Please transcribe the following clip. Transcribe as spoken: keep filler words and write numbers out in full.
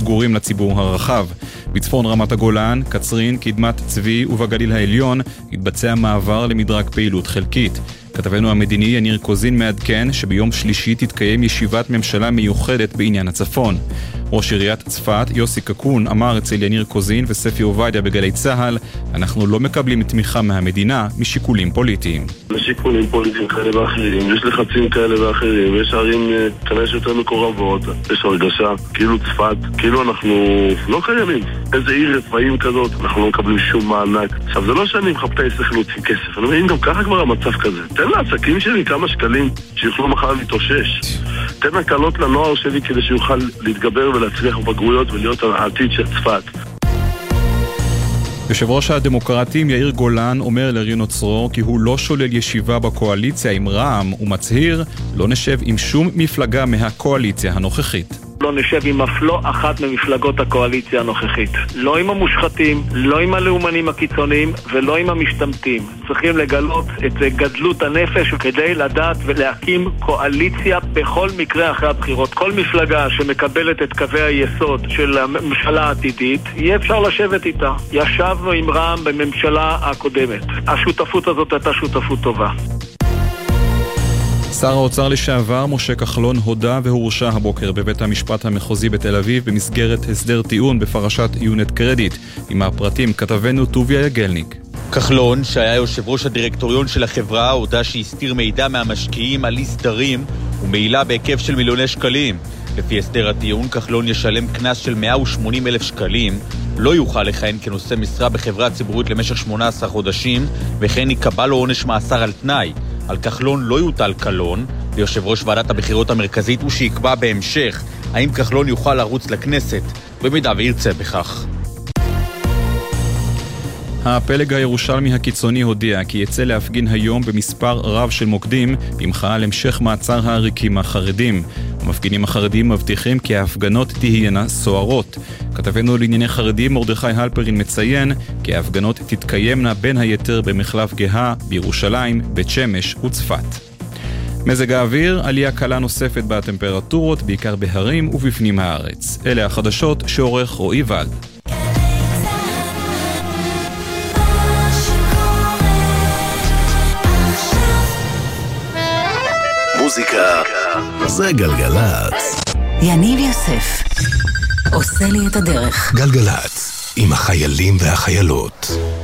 סגורים לציבור הרחב. בצפון רמת הגולן, קצרין, קדמת צבי ובגליל העליון התבצע מעבר למדרג פעילות חלקית. כתבנו המדיני יניר קוזין מעדכן שביום שלישי תתקיים ישיבת ממשלה מיוחדת בעניין הצפון. ראש עיריית צפת, יוסי קקון, אמר אצל יניר קוזין וספי עובדיה בגלי צהל, אנחנו לא מקבלים תמיכה מהמדינה משיקולים פוליטיים. לשיקולים פוליטיים כאלה ואחרים, יש לחצים כאלה ואחרים, יש ערים כנראה יותר מקורבות, יש הרגשה כאילו צפת, כאילו אנחנו לא קיימים. איזה עיר רפאים כזאת, אנחנו לא מקבלים שום מענק. עכשיו זה לא שאני מחפש איך להוציא כסף, אני מבין גם ככה כבר המצב כזה. תן לעסקים שלי כמה שקלים שיוכלו מחר להתאושש. תן הקלות לנוער שלי כדי שיוכל להתגבר ולהצליח בבגרויות ולהיות העתיד של צפת. יושב ראש הדמוקרטים יאיר גולן אומר לרינו צרור כי הוא לא שולל ישיבה בקואליציה עם רע"מ ומצהיר לא נשב עם שום מפלגה מהקואליציה הנוכחית. לא נשב עם אף לא אחת ממפלגות הקואליציה הנוכחית. לא עם המושחתים, לא עם הלאומנים הקיצוניים ולא עם המשתמטים. צריכים לגלות את גדלות הנפש כדי לדעת ולהקים קואליציה בכל מקרה אחרי הבחירות. כל מפלגה שמקבלת את קווי היסוד של הממשלה העתידית, יהיה אפשר לשבת איתה. ישבנו עם רע"מ בממשלה הקודמת. השותפות הזאת הייתה שותפות טובה. שר האוצר לשעבר משה כחלון הודה והורשע הבוקר בבית המשפט המחוזי בתל אביב במסגרת הסדר טיעון בפרשת יונט קרדיט. עם הפרטים כתבנו טוביה יגלניק. כחלון, שהיה יושב ראש הדירקטוריון של החברה, הודה שהסתיר מידע מהמשקיעים על הסדרים ומעילה בהיקף של מיליוני שקלים. לפי הסדר הטיעון, כחלון ישלם קנס של מאה ושמונים אלף שקלים, לא יוכל לכהן כנושא משרה בחברה ציבורית למשך שמונה עשרה חודשים, וכן יקבע לו עונש מאסר על תנאי. על כחלון לא יוטל קלון, ליושב ראש ועדת הבחירות המרכזית הוא שיקבע בהמשך האם כחלון יוכל לרוץ לכנסת, במידה וירצה בכך. הפלג הירושלמי הקיצוני הודיע כי יצא להפגין היום במספר רב של מוקדים במחאה על המשך מעצר העריקים החרדים. המפגינים החרדים מבטיחים כי ההפגנות תהיינה סוערות. כתבנו לענייני חרדים מרדכי הלפרין מציין כי ההפגנות תתקיימנה בין היתר במחלף גאה, בירושלים, בית שמש וצפת. מזג האוויר, עלייה קלה נוספת בטמפרטורות, בעיקר בהרים ובפנים הארץ. אלה החדשות שעורך רועי ולד. מוזיקה זה גלגלץ. יניב יוסף עושה לי את הדרך. גלגלץ עם החיילים והחיילות.